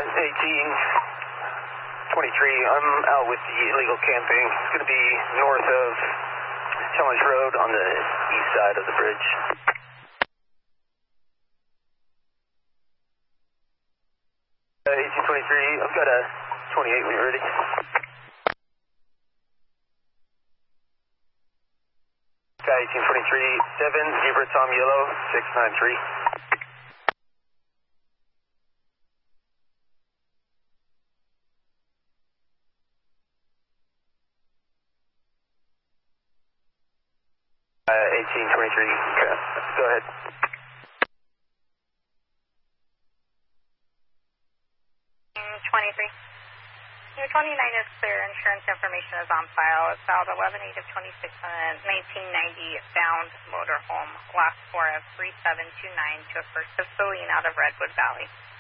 1823, I'm out with the illegal camping. It's going to be north of Challenge Road on the east side of the bridge. 1823, I've got a 28 when you're ready. Sky 1823, 7, Zebra Tom Yellow, 693. Uh, 1823, okay, go ahead. 23. Your 29 is clear. Insurance information is on file. It's filed 11/8 of 26 on 1990 bound motorhome. Last 4 of 3729 to a first of Celine out of Redwood Valley.